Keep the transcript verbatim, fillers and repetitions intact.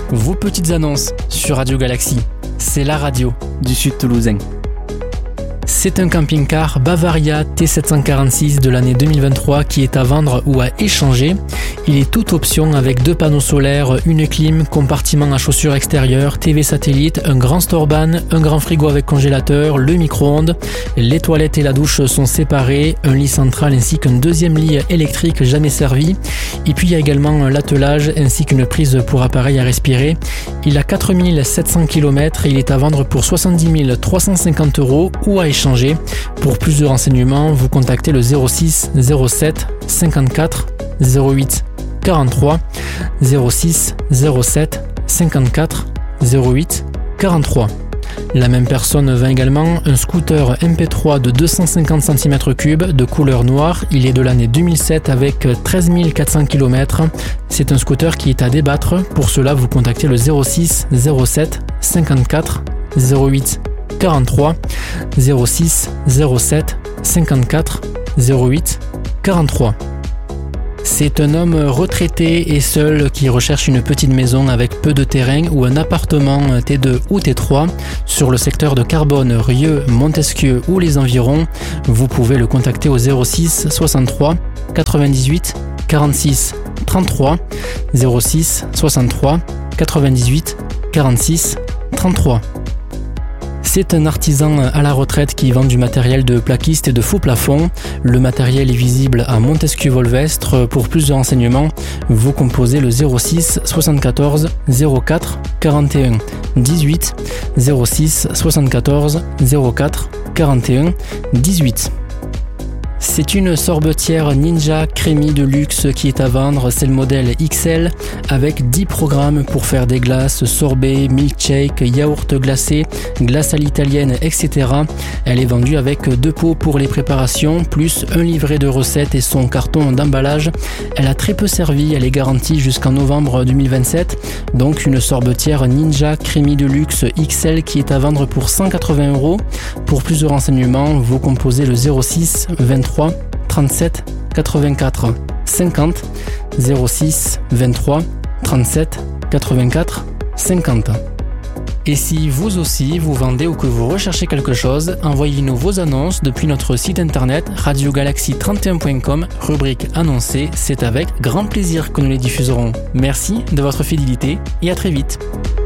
Vos petites annonces sur Radio Galaxie. C'est la radio du Sud Toulousain. C'est un camping-car Bavaria T sept cent quarante-six de l'année deux mille vingt-trois qui est à vendre ou à échanger. Il est toute option avec deux panneaux solaires, une clim, compartiment à chaussures extérieures, T V satellite, un grand store-ban, un grand frigo avec congélateur, le micro-ondes. Les toilettes et la douche sont séparées, un lit central ainsi qu'un deuxième lit électrique jamais servi. Et puis il y a également l'attelage ainsi qu'une prise pour appareil à respirer. Il a quatre mille sept cents kilomètres et il est à vendre pour soixante-dix mille trois cent cinquante euros ou à échanger. Pour plus de renseignements, vous contactez le zéro six zéro sept cinquante-quatre zéro huit quarante-trois, zéro six zéro sept cinquante-quatre zéro huit quarante-trois. La même personne vend également un scooter M P trois de deux cent cinquante centimètres cubes de couleur noire. Il est de l'année deux mille sept avec treize mille quatre cents kilomètres. C'est un scooter qui est à débattre. Pour cela, vous contactez le zéro six zéro sept cinquante-quatre zéro huit quarante-trois, zéro six zéro sept cinquante-quatre zéro huit quarante-trois. C'est un homme retraité et seul qui recherche une petite maison avec peu de terrain ou un appartement T deux ou T trois sur le secteur de Carbone, Rieux, Montesquieu ou les environs. Vous pouvez le contacter au zéro six soixante-trois quatre-vingt-dix-huit quarante-six trente-trois, zéro six soixante-trois quatre-vingt-dix-huit quarante-six trente-trois. C'est un artisan à la retraite qui vend du matériel de plaquiste et de faux plafond. Le matériel est visible à Montesquieu-Volvestre. Pour plus de renseignements, vous composez le zéro six soixante-quatorze zéro quatre quarante et un dix-huit, zéro six soixante-quatorze zéro quatre quarante et un dix-huit. C'est une sorbetière Ninja Crémi de luxe qui est à vendre, c'est le modèle X L avec dix programmes pour faire des glaces, sorbets, milkshake, yaourt glacé, glace à l'italienne, et cetera. Elle est vendue avec deux pots pour les préparations, plus un livret de recettes et son carton d'emballage. Elle a très peu servi, elle est garantie jusqu'en novembre deux mille vingt-sept. Donc une sorbetière Ninja Crémi de luxe X L qui est à vendre pour cent quatre-vingts euros. Pour plus de renseignements, vous composez le zéro six vingt-trois trente-sept quatre-vingt-quatre cinquante, zéro six vingt-trois trente-sept quatre-vingt-quatre cinquante. Et si vous aussi vous vendez ou que vous recherchez quelque chose, envoyez-nous vos annonces depuis notre site internet radio galaxie trente et un point com, rubrique annoncée. C'est avec grand plaisir que nous les diffuserons. Merci de votre fidélité et à très vite.